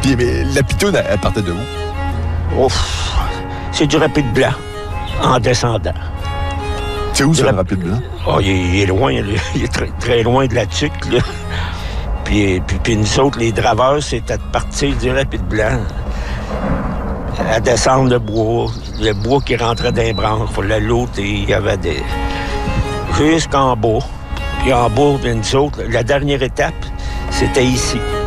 Puis, mais la pitoune, elle partait de où? Ouf, c'est du rapide blanc, en descendant. C'est où, ça, le rapide blanc? Oh, il est loin, là. Il est très, très loin de la tuque, là. Puis nous autres, les draveurs, c'était de partir du rapide blanc à descendre le bois qui rentrait dans les branches. Il fallait l'autre, il y avait des... jusqu'en bas. Puis en bas, nous autres, la dernière étape, c'était ici.